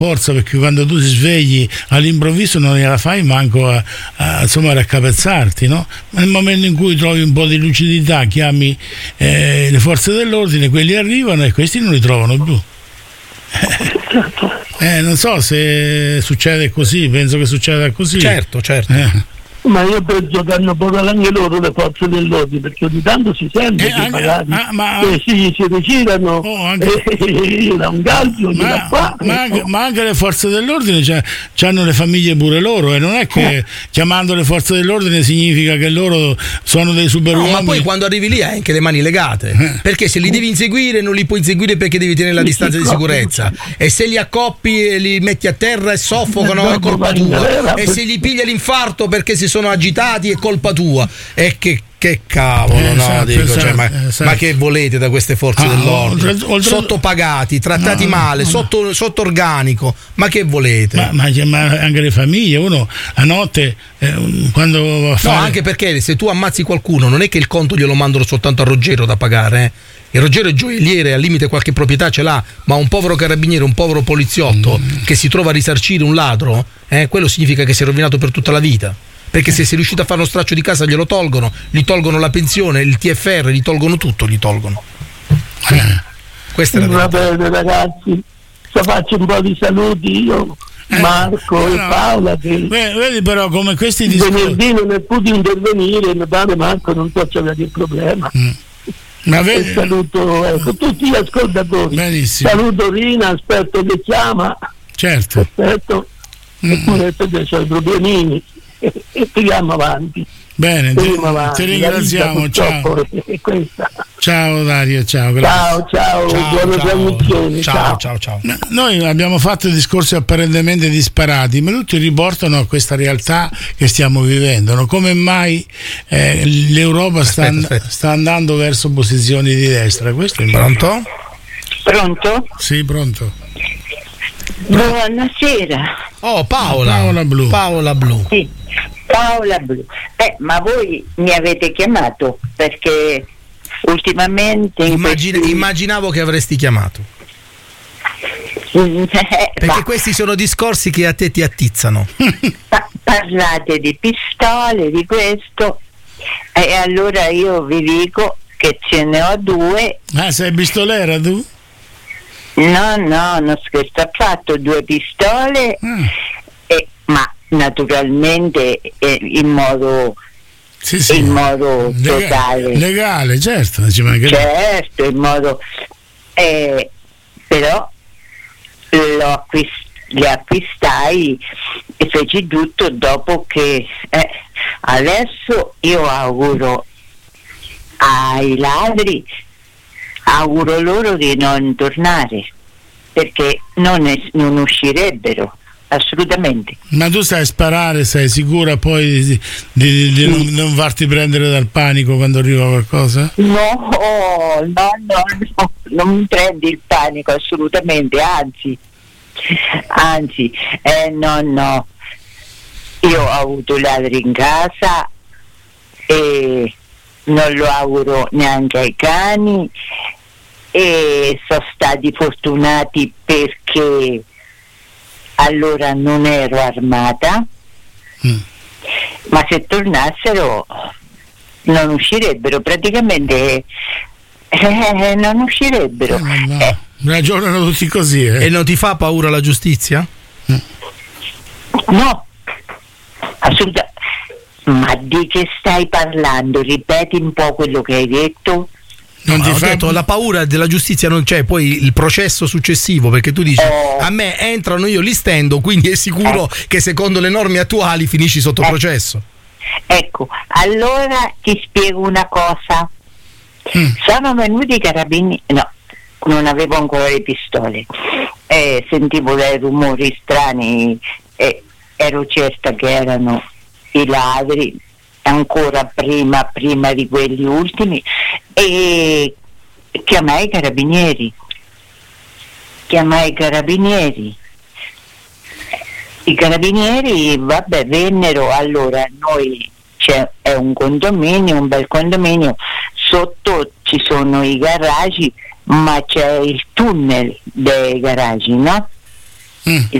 forza, perché quando tu ti svegli all'improvviso non gliela fai manco a raccapezzarti, no? Ma nel momento in cui trovi un po' di lucidità chiami le forze dell'ordine, quelli arrivano e questi non li trovano più. Non so se succede così, penso che succeda così. Certo. Ma io penso che hanno portato anche loro le forze dell'ordine, perché ogni tanto si sente che magari si ritirano da un calcio da qua. Ma anche le forze dell'ordine hanno le famiglie pure loro, e non è che chiamando le forze dell'ordine significa che loro sono dei superuomini. No, ma poi quando arrivi lì hai anche le mani legate, perché se li devi inseguire non li puoi inseguire perché devi tenere la distanza di sicurezza, e se li accoppi e li metti a terra e soffocano è colpa tua, e se gli piglia l'infarto perché si sono agitati è colpa tua. E che cavolo, ma che volete da queste forze dell'ordine? Sottopagati, trattati male, sotto organico, ma che volete? Ma anche le famiglie, uno a notte quando va a fare... No, anche perché se tu ammazzi qualcuno non è che il conto glielo mandano soltanto a Ruggero da pagare, Il Ruggero è gioielliere, al limite qualche proprietà ce l'ha, ma un povero carabiniere, un povero poliziotto che si trova a risarcire un ladro, quello significa che si è rovinato per tutta la vita. Perché se sei riuscito a fare uno straccio di casa glielo tolgono, gli tolgono la pensione, il TFR, gli tolgono tutto, gli tolgono. Questa è la verità. Va bene ragazzi, faccio un po' di saluti io, Marco e Paola, che vedi però come questi discorsi venerdì non è potuto intervenire, mi pare Marco non so c'è che problema. Ma vedi... saluto tutti gli ascoltatori. Benissimo. Saluto Rina, aspetto che chiama. Certo. Aspetto e poi detto che c'ho i problemini e tiriamo avanti. Bene, ti ringraziamo, ciao. Ciao Dario, ciao, grazie. Ciao, buone trasmissioni. Ciao. Noi abbiamo fatto discorsi apparentemente disparati, ma tutti riportano a questa realtà che stiamo vivendo, no? Come mai l'Europa sta andando verso posizioni di destra? Questo è pronto? Pronto? Sì, pronto. Buonasera. Oh, Paola Blu. Sì, Paola Blu. Ma voi mi avete chiamato perché ultimamente immaginavo che avresti chiamato. Perché questi sono discorsi che a te ti attizzano. Parlate di pistole, di questo, e allora io vi dico che ce ne ho due. Sei pistolera tu? No, non scherzo affatto, 2 pistole, ma naturalmente in modo totale. Legale, certo. Certo, in modo... però le acquistai e feci tutto dopo che... adesso io auguro ai ladri, auguro loro di non tornare, perché non uscirebbero assolutamente. Ma tu sai sparare, sei sicura poi di non farti prendere dal panico quando arriva qualcosa? No, non mi prendi il panico assolutamente, anzi, no. Io ho avuto ladri in casa e non lo auguro neanche ai cani, e sono stati fortunati perché allora non ero armata, ma se tornassero non uscirebbero, praticamente non uscirebbero. Ragionano tutti così. E non ti fa paura la giustizia? No, assolutamente. Ma di che stai parlando? Ripeti un po' quello che hai detto. Non ti detto, la paura della giustizia non c'è, poi il processo successivo, perché tu dici a me entrano, io li stendo, quindi è sicuro che secondo le norme attuali finisci sotto processo. Ecco, allora ti spiego una cosa. Sono venuti i carabinieri, no, non avevo ancora le pistole, sentivo dei rumori strani e ero certa che erano i ladri, ancora prima di quelli ultimi, e chiamai i carabinieri. I carabinieri, vennero. Allora noi è un condominio, un bel condominio, sotto ci sono i garaggi, ma c'è il tunnel dei garaggi, no? il